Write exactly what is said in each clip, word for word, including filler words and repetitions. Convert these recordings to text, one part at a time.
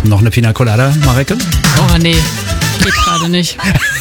Noch eine Pina Colada, Mareike? Oh nee, geht gerade nicht.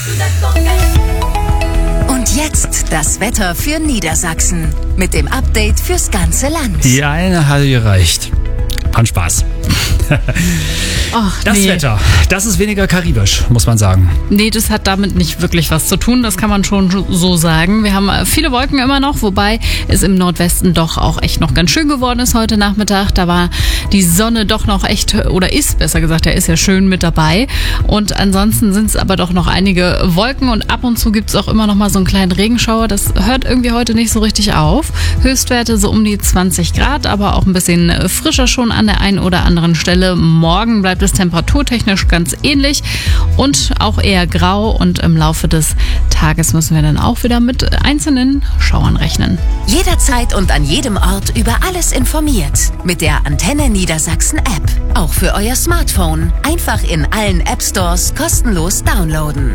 Und jetzt das Wetter für Niedersachsen mit dem Update fürs ganze Land. Die eine hat gereicht. An Spaß. Ach, Das nee. Wetter, das ist weniger karibisch, muss man sagen. Nee, das hat damit nicht wirklich was zu tun, das kann man schon so sagen. Wir haben viele Wolken immer noch, wobei es im Nordwesten doch auch echt noch ganz schön geworden ist heute Nachmittag. Da war die Sonne doch noch echt, oder ist besser gesagt, er ist ja schön mit dabei. Und ansonsten sind es aber doch noch einige Wolken und ab und zu gibt es auch immer noch mal so einen kleinen Regenschauer. Das hört irgendwie heute nicht so richtig auf. Höchstwerte so um die zwanzig Grad, aber auch ein bisschen frischer schon an der einen oder anderen Stelle. Morgen bleibt es temperaturtechnisch ganz ähnlich und auch eher grau und im Laufe des Tages müssen wir dann auch wieder mit einzelnen Schauern rechnen. Jederzeit und an jedem Ort über alles informiert. Mit der Antenne Niedersachsen App. Auch für euer Smartphone. Einfach in allen App Stores kostenlos downloaden.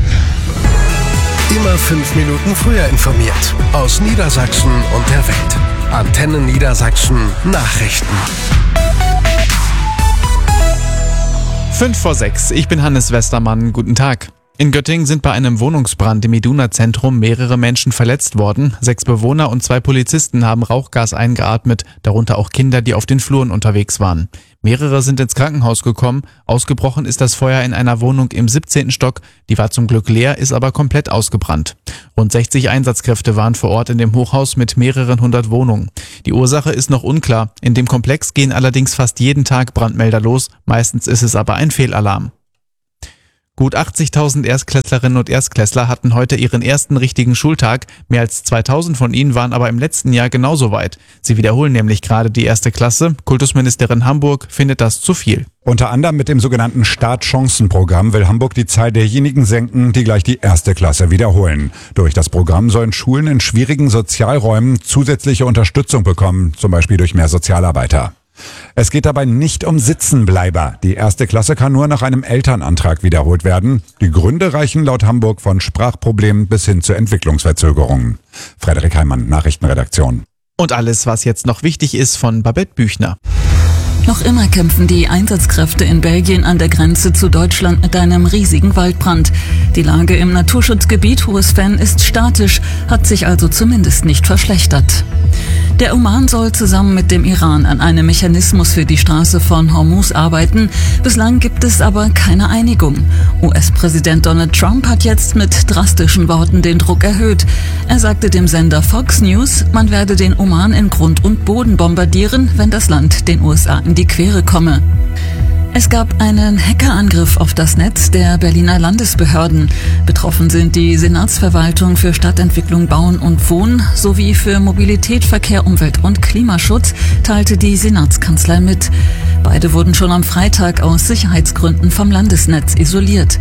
Immer fünf Minuten früher informiert. Aus Niedersachsen und der Welt. Antenne Niedersachsen Nachrichten. Fünf vor sechs. Ich bin Hannes Westermann. Guten Tag. In Göttingen sind bei einem Wohnungsbrand im Iduna-Zentrum mehrere Menschen verletzt worden. Sechs Bewohner und zwei Polizisten haben Rauchgas eingeatmet, darunter auch Kinder, die auf den Fluren unterwegs waren. Mehrere sind ins Krankenhaus gekommen. Ausgebrochen ist das Feuer in einer Wohnung im siebzehnten Stock. Die war zum Glück leer, ist aber komplett ausgebrannt. Rund sechzig Einsatzkräfte waren vor Ort in dem Hochhaus mit mehreren hundert Wohnungen. Die Ursache ist noch unklar. In dem Komplex gehen allerdings fast jeden Tag Brandmelder los. Meistens ist es aber ein Fehlalarm. Gut achtzigtausend Erstklässlerinnen und Erstklässler hatten heute ihren ersten richtigen Schultag. Mehr als zweitausend von ihnen waren aber im letzten Jahr genauso weit. Sie wiederholen nämlich gerade die erste Klasse. Kultusministerin Hamburg findet das zu viel. Unter anderem mit dem sogenannten Startchancenprogramm will Hamburg die Zahl derjenigen senken, die gleich die erste Klasse wiederholen. Durch das Programm sollen Schulen in schwierigen Sozialräumen zusätzliche Unterstützung bekommen, zum Beispiel durch mehr Sozialarbeiter. Es geht dabei nicht um Sitzenbleiber. Die erste Klasse kann nur nach einem Elternantrag wiederholt werden. Die Gründe reichen laut Hamburg von Sprachproblemen bis hin zu Entwicklungsverzögerungen. Frederik Heimann, Nachrichtenredaktion. Und alles, was jetzt noch wichtig ist, von Babette Büchner. Noch immer kämpfen die Einsatzkräfte in Belgien an der Grenze zu Deutschland mit einem riesigen Waldbrand. Die Lage im Naturschutzgebiet Hohes Venn ist statisch, hat sich also zumindest nicht verschlechtert. Der Oman soll zusammen mit dem Iran an einem Mechanismus für die Straße von Hormuz arbeiten. Bislang gibt es aber keine Einigung. U S-Präsident Donald Trump hat jetzt mit drastischen Worten den Druck erhöht. Er sagte dem Sender Fox News, man werde den Oman in Grund und Boden bombardieren, wenn das Land den U S A in die Quere komme. Es gab einen Hackerangriff auf das Netz der Berliner Landesbehörden. Betroffen sind die Senatsverwaltung für Stadtentwicklung, Bauen und Wohnen sowie für Mobilität, Verkehr, Umwelt und Klimaschutz, teilte die Senatskanzlei mit. Beide wurden schon am Freitag aus Sicherheitsgründen vom Landesnetz isoliert.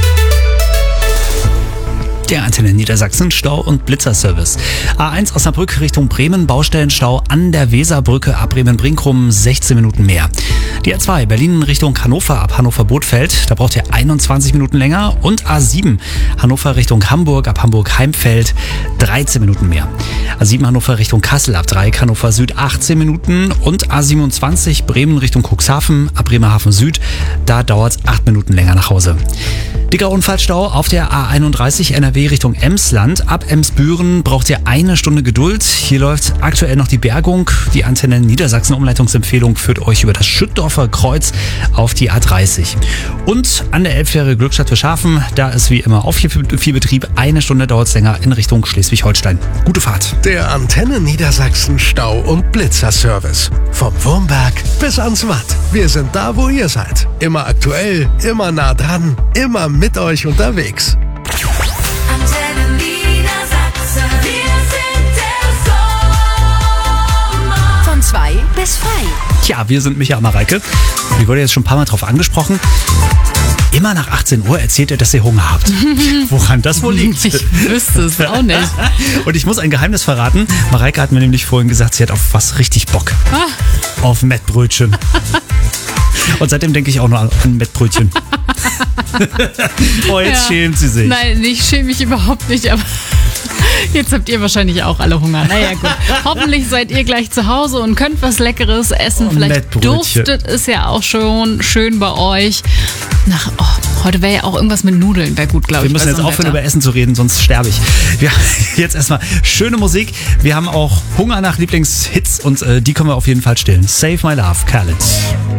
Der Antenne Niedersachsen Stau- und Blitzerservice. A eins Osnabrück Richtung Bremen, Baustellenstau an der Weserbrücke ab Bremen-Brinkum, sechzehn Minuten mehr. Die A zwei Berlin Richtung Hannover ab Hannover-Bothfeld, da braucht ihr einundzwanzig Minuten länger. Und A sieben Hannover Richtung Hamburg ab Hamburg-Heimfeld, dreizehn Minuten mehr. A sieben Hannover Richtung Kassel ab Dreieck Hannover Süd, achtzehn Minuten. Und A siebenundzwanzig Bremen Richtung Cuxhaven ab Bremerhaven Süd, da dauert es acht Minuten länger nach Hause. Dicker Unfallstau auf der A einunddreißig N R W Richtung Emsland. Ab Emsbüren braucht ihr eine Stunde Geduld. Hier läuft aktuell noch die Bergung. Die Antenne Niedersachsen Umleitungsempfehlung führt euch über das Schüttdorfer Kreuz auf die A dreißig. Und an der Elbfähre Glückstadt für Schafen, da ist wie immer Aufviehbetrieb. Eine Stunde dauert es länger in Richtung Schleswig-Holstein. Gute Fahrt. Der Antenne Niedersachsen Stau- und Blitzerservice. Vom Wurmberg bis ans Watt. Wir sind da, wo ihr seid. Immer aktuell, immer nah dran, immer mit euch unterwegs. Antenne Niedersachsen. Wir sind der Sommer. Von zwei bis frei. Tja, wir sind Micha und Mareike. Ich wurde jetzt schon ein paar Mal drauf angesprochen. Immer nach achtzehn Uhr erzählt ihr, dass ihr Hunger habt. Woran das wohl liegt? Ich wüsste es auch nicht. Und ich muss ein Geheimnis verraten. Mareike hat mir nämlich vorhin gesagt, sie hat auf was richtig Bock. Ah. Auf Mettbrötchen. Und seitdem denke ich auch nur an Mettbrötchen. Oh, jetzt Ja. schämt sie sich. Nein, ich schäme mich überhaupt nicht, aber Jetzt habt ihr wahrscheinlich auch alle Hunger. Naja, gut. Hoffentlich seid ihr gleich zu Hause und könnt was Leckeres essen. Oh, Vielleicht Mettbrötchen. durstet es ja auch schon schön bei euch. Nach, oh, heute wäre ja auch irgendwas mit Nudeln, wäre gut, glaube Wir ich. müssen bei jetzt so einem aufhören, Wetter. über Essen zu reden, sonst sterbe ich. Wir haben jetzt erstmal schöne Musik. Wir haben auch Hunger nach Lieblingshits und äh, die können wir auf jeden Fall stillen. Save My Love, Khaled.